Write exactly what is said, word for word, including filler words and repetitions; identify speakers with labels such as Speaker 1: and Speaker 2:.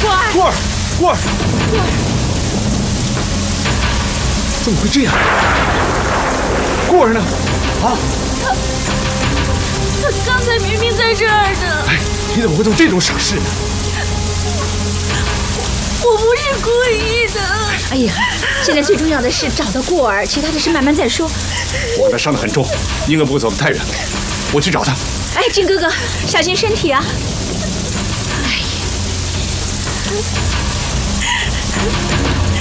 Speaker 1: 过儿，
Speaker 2: 过儿，过儿，
Speaker 1: 过儿，
Speaker 2: 怎么会这样？过儿呢？啊？
Speaker 1: 他他刚才明明在这儿呢。
Speaker 2: 哎，你怎么会做这种傻事呢？
Speaker 1: 我不是故意的。
Speaker 3: 哎呀，现在最重要的是找到过儿，其他的事慢慢再说。
Speaker 2: 我的伤得很重，应该不会走得太远。我去找他。
Speaker 3: 哎，靖哥哥，小心身体啊！哎呀。